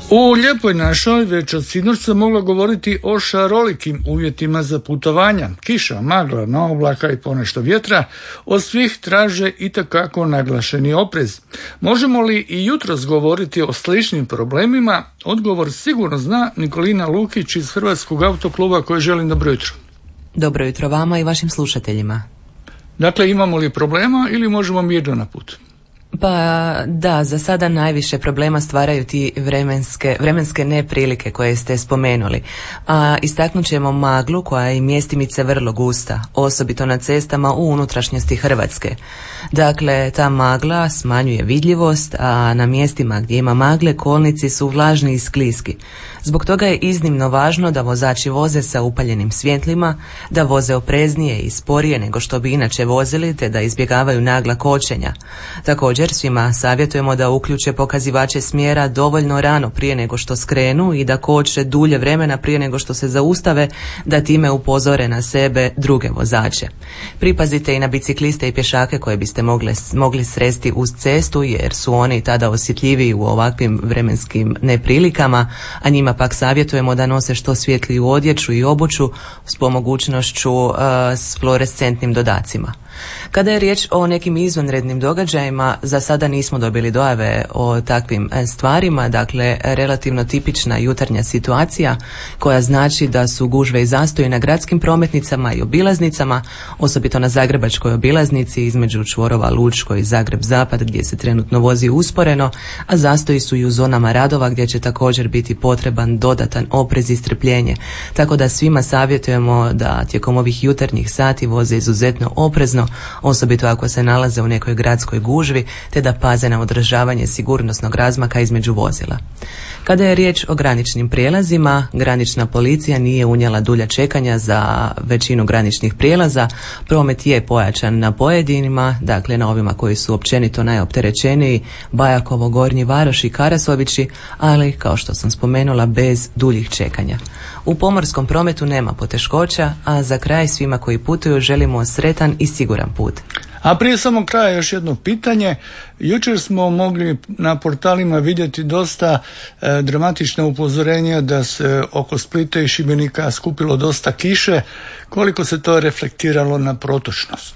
U Lijepoj našoj već od sinoć se moglo govoriti o šarolikim uvjetima za putovanja. Kiša, magla, na oblaka i ponešto vjetra od svih traže itekako naglašeni oprez. Možemo li i jutros govoriti o sličnim problemima? Odgovor sigurno zna Nikolina Lukić iz Hrvatskog autokluba, koji želim dobro jutro. Dobro jutro vama i vašim slušateljima. Dakle, imamo li problema ili možemo mirno na put? Pa da, za sada najviše problema stvaraju ti vremenske neprilike koje ste spomenuli. A istaknut ćemo maglu koja je mjestimice vrlo gusta, osobito na cestama u unutrašnjosti Hrvatske. Dakle, ta magla smanjuje vidljivost, a na mjestima gdje ima magle kolnici su vlažni i skliski. Zbog toga je iznimno važno da vozači voze sa upaljenim svjetlima, da voze opreznije i sporije nego što bi inače vozili, te da izbjegavaju nagla kočenja. Također svima savjetujemo da uključe pokazivače smjera dovoljno rano prije nego što skrenu i da koče dulje vremena prije nego što se zaustave, da time upozore na sebe druge vozače. Pripazite i na bicikliste i pješake koje biste mogli sresti uz cestu, jer su oni tada osjetljiviji u ovakvim vremenskim neprilikama, a njima pak savjetujemo da nose što svjetliju odjeću i obuću s pomogućnošću s fluorescentnim dodacima. Kada je riječ o nekim izvanrednim događajima, za sada nismo dobili dojave o takvim stvarima, dakle relativno tipična jutarnja situacija koja znači da su gužve i zastoji na gradskim prometnicama i obilaznicama, osobito na Zagrebačkoj obilaznici između čvorova Lučko i Zagreb-Zapad gdje se trenutno vozi usporeno, a zastoji su i u zonama radova gdje će također biti potreban dodatan oprez i strpljenje, tako da svima savjetujemo da tijekom ovih jutarnjih sati voze izuzetno oprezno, osobito ako se nalaze u nekoj gradskoj gužvi, te da paze na održavanje sigurnosnog razmaka između vozila. Kada je riječ o graničnim prijelazima, granična policija nije unijela dulja čekanja za većinu graničnih prijelaza. Promet je pojačan na pojedinima, dakle na ovima koji su općenito najopterećeniji, Bajakovo, Gornji Varoš i Karasovići, ali kao što sam spomenula, bez duljih čekanja. U pomorskom prometu nema poteškoća, a za kraj svima koji putuju želimo sretan i siguran put. A prije samog kraja još jedno pitanje. Jučer smo mogli na portalima vidjeti dosta dramatična upozorenja da se oko Splita i Šibenika skupilo dosta kiše. Koliko se to reflektiralo na protočnost?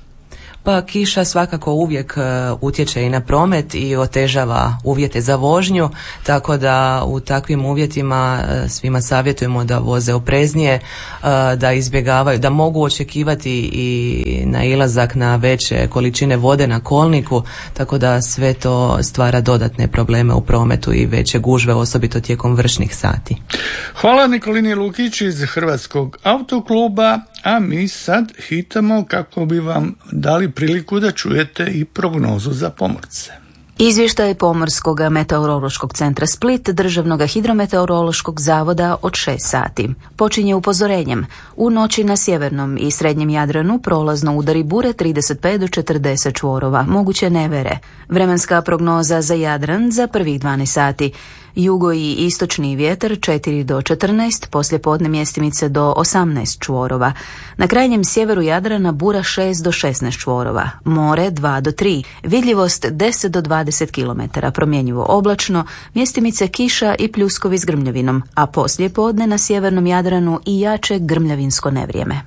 Pa kiša svakako uvijek utječe i na promet i otežava uvjete za vožnju, tako da u takvim uvjetima svima savjetujemo da voze opreznije, da izbjegavaju, da mogu očekivati i nailazak na veće količine vode na kolniku, tako da sve to stvara dodatne probleme u prometu i veće gužve, osobito tijekom vršnih sati. Hvala Nikolini Lukić iz Hrvatskog autokluba, a mi sad hitamo kako bi vam dali priliku da čujete i prognozu za pomorce. Izvještaj Pomorskog meteorološkog centra Split, Državnog hidrometeorološkog zavoda od 6 sati. Počinje upozorenjem. U noći na sjevernom i srednjem Jadranu prolazno udari bure 35 do 40 čvorova, moguće nevere. Vremenska prognoza za Jadran za prvih 12 sati. Jugo i istočni vjetar 4 do 14, poslijepodne mjestimice do 18 čvorova. Na krajnjem sjeveru Jadrana bura 6 do 16 čvorova. More 2 do 3. Vidljivost 10 do 20 km. Promjenjivo oblačno, mjestimice kiša i pljuskovi s grmljavinom, a poslijepodne na sjevernom Jadranu i jače grmljavinsko nevrijeme.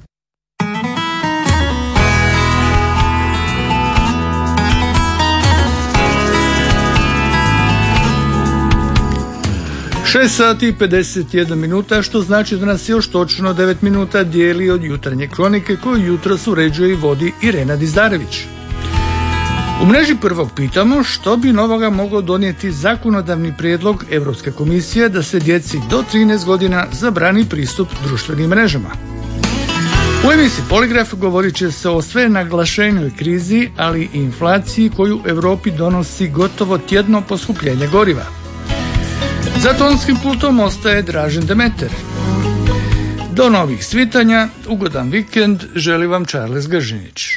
Šest sati i 51 minuta, što znači da nas još točno 9 minuta dijeli od jutarnje kronike koju jutros uređuje i vodi Irena Dizdarević. U mreži prvog pitamo što bi novoga moglo donijeti zakonodavni prijedlog Europske komisije da se djeci do 13 godina zabrani pristup društvenim mrežama. U emisiji Poligraf govorit će se o sve naglašenoj krizi, ali i inflaciji koju Europi donosi gotovo tjedno poskupljenje goriva. Za tonskim pultom ostaje Dražen Demeter. Do novih svitanja, ugodan vikend, želi vam Charles Gržinić.